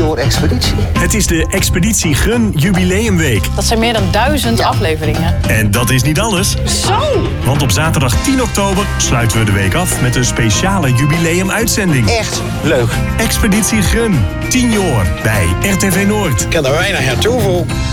jaar expeditie. Het is de Expeditie Grun Jubileumweek. Dat zijn meer dan 1000 afleveringen. En dat is niet alles. Zo! Want op zaterdag 10 oktober sluiten we de week af met een speciale jubileumuitzending. Echt leuk. Expeditie Grun, 10 jaar bij RTV Noord. Ik kan er weinig aan toevoegen.